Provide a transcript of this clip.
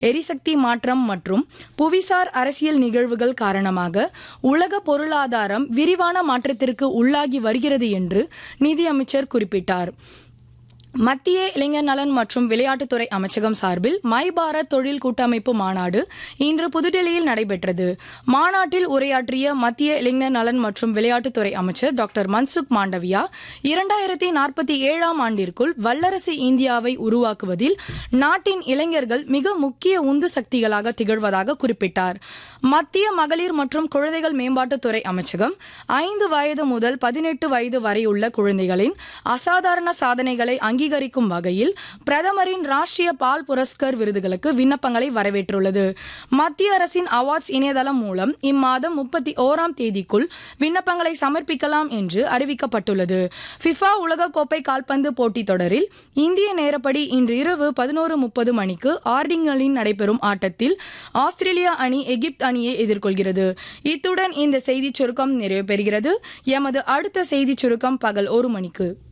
எரிசக்தி மாற்றம் மற்றும் புவிசார் அரசியல் நிகழ்வுகள் காரணமாக உலக பொருளாதாரம் விரிவான மாற்றத்திற்கு உள்ளாகி வருகிறது என்று நிதியமைச்சர் குறிப்பிட்டார். மத்திய இளைஞர் நலன் மற்றும் விளையாட்டுத்துறை அமைச்சகம் சார்பில் மை பாரத் தொழில் கூட்டமைப்பு மாநாடு இன்று புதுடெல்லியில் நடைபெற்றது. மாநாட்டில் உரையாற்றிய மத்திய இளைஞர் நலன் மற்றும் விளையாட்டுத்துறை அமைச்சர் டாக்டர் மன்சுக் மாண்டவியா 2047ஆம் ஆண்டிற்குள் வல்லரசு இந்தியாவை உருவாக்குவதில் நாட்டின் இளைஞர்கள் மிக முக்கிய உந்து சக்திகளாக திகழ்வதாக குறிப்பிட்டார். மத்திய மகளிர் மற்றும் குழந்தைகள் மேம்பாட்டுத்துறை அமைச்சகம் 5 வயது முதல் 18 வயது வரையுள்ள குழந்தைகளின் அசாதாரண சாதனைகளை அங்கீகரிக்கும் வகையில் பிரதமரின் ராஷ்டிரிய பால் புரஸ்கர் விருதுகளுக்கு விண்ணப்பங்களை வரவேற்றுள்ளது. மத்திய அரசின் அவார்ட்ஸ் இணையதளம் மூலம் இம்மாதம் 31ஆம் தேதிக்குள் விண்ணப்பங்களை சமர்ப்பிக்கலாம் என்று அறிவிக்கப்பட்டுள்ளது. ஃபிஃபா உலகக்கோப்பை கால்பந்து போட்டித் தொடரில் இந்திய நேரப்படி இன்று இரவு 11:30 மணிக்கு ஆர்டிங்கலில் நடைபெறும் ஆட்டத்தில் ஆஸ்திரேலியா அணி எகிப்து அணியை எதிர்கொள்கிறது. இத்துடன் இந்த செய்திச் சுருக்கம் நிறைவு பெறுகிறது. எமது அடுத்த செய்திச் சுருக்கம் பகல் 1 மணிக்கு.